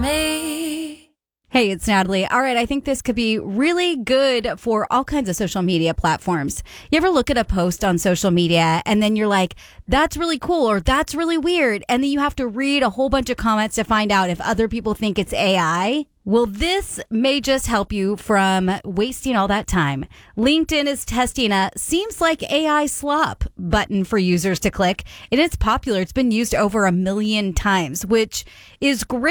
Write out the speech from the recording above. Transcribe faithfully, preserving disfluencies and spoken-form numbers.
me. Hey, it's Natalie. All right, I think this could be really good for all kinds of social media platforms. You ever look at a post on social media and then you're like, that's really cool or that's really weird. And then you have to read a whole bunch of comments to find out if other people think it's A I? Well, this may just help you from wasting all that time. LinkedIn is testing a seems like A I slop button for users to click, and it's popular. It's been used over a million times, which is great.